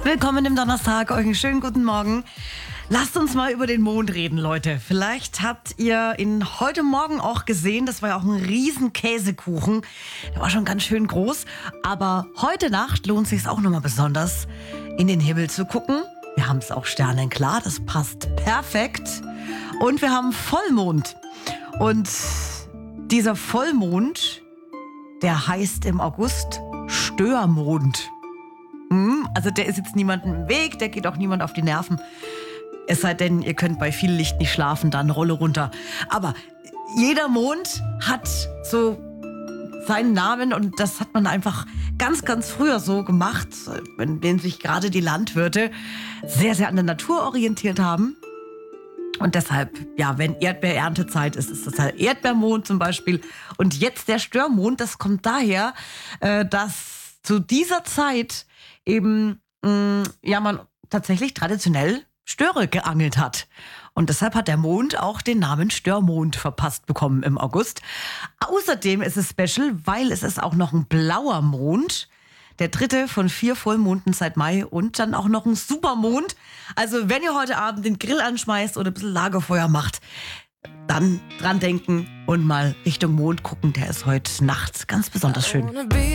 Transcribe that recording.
Willkommen im Donnerstag, euch einen schönen guten Morgen. Lasst uns mal über den Mond reden, Leute. Vielleicht habt ihr ihn heute Morgen auch gesehen. Das war ja auch ein riesen Käsekuchen. Der war schon ganz schön groß. Aber heute Nacht lohnt es sich auch nochmal besonders, in den Himmel zu gucken. Wir haben es auch sternenklar, das passt perfekt. Und wir haben Vollmond. Und dieser Vollmond, der heißt im August Störmond. Also der ist jetzt niemandem im Weg, der geht auch niemand auf die Nerven. Es sei denn, ihr könnt bei viel Licht nicht schlafen, dann Rolle runter. Aber jeder Mond hat so seinen Namen und das hat man einfach ganz, ganz früher so gemacht, wenn sich gerade die Landwirte sehr, sehr an der Natur orientiert haben. Und deshalb, ja, wenn Erdbeereerntezeit ist, ist das der Erdbeermond zum Beispiel. Und jetzt der Störmond, das kommt daher, dass zu dieser Zeit eben, man tatsächlich traditionell Störe geangelt hat. Und deshalb hat der Mond auch den Namen Störmond verpasst bekommen im August. Außerdem ist es special, weil es ist auch noch ein blauer Mond. Der dritte von 4 Vollmonden seit Mai und dann auch noch ein Supermond. Also wenn ihr heute Abend den Grill anschmeißt oder ein bisschen Lagerfeuer macht, dann dran denken und mal Richtung Mond gucken. Der ist heute Nacht ganz besonders schön.